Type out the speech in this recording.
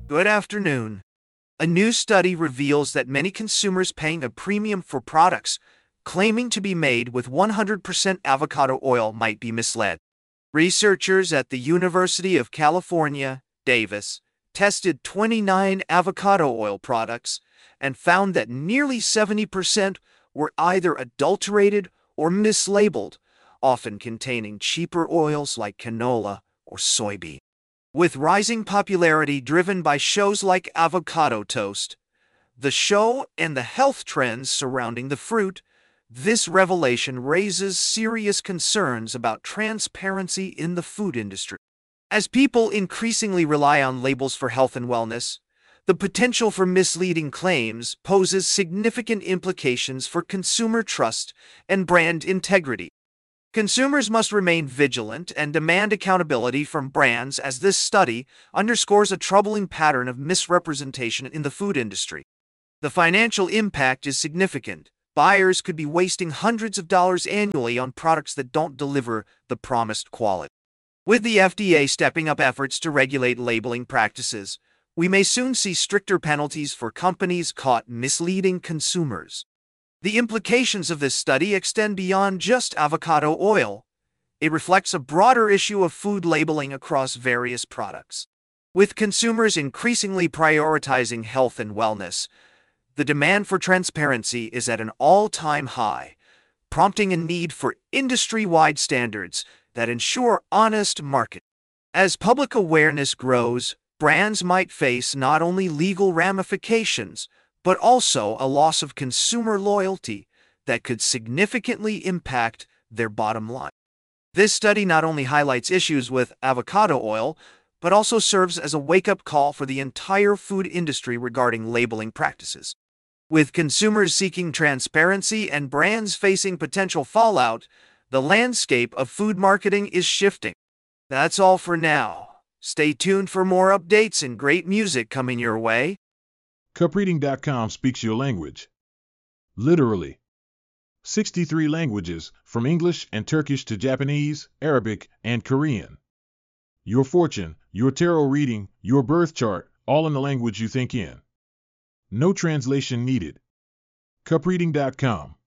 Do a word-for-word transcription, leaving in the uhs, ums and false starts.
Good afternoon. A new study reveals that many consumers paying a premium for products claiming to be made with one hundred percent avocado oil might be misled. Researchers at the University of California, Davis, tested twenty-nine avocado oil products and found that nearly seventy percent were either adulterated or mislabeled, often containing cheaper oils like canola or soybean. With rising popularity driven by shows like Avocado Toast, the show and the health trends surrounding the fruit, this revelation raises serious concerns about transparency in the food industry. As people increasingly rely on labels for health and wellness, the potential for misleading claims poses significant implications for consumer trust and brand integrity. Consumers must remain vigilant and demand accountability from brands, as this study underscores a troubling pattern of misrepresentation in the food industry. The financial impact is significant. Buyers could be wasting hundreds of dollars annually on products that don't deliver the promised quality. With the F D A stepping up efforts to regulate labeling practices, we may soon see stricter penalties for companies caught misleading consumers. The implications of this study extend beyond just avocado oil. It reflects a broader issue of food labeling across various products. With consumers increasingly prioritizing health and wellness, the demand for transparency is at an all-time high, prompting a need for industry-wide standards that ensure honest market. As public awareness grows, brands might face not only legal ramifications, but also a loss of consumer loyalty that could significantly impact their bottom line. This study not only highlights issues with avocado oil, but also serves as a wake-up call for the entire food industry regarding labeling practices. With consumers seeking transparency and brands facing potential fallout, the landscape of food marketing is shifting. That's all for now. Stay tuned for more updates and great music coming your way. Cup Reading dot com speaks your language. Literally. sixty-three languages, from English and Turkish to Japanese, Arabic, and Korean. Your fortune, your tarot reading, your birth chart, all in the language you think in. No translation needed. Cup Reading dot com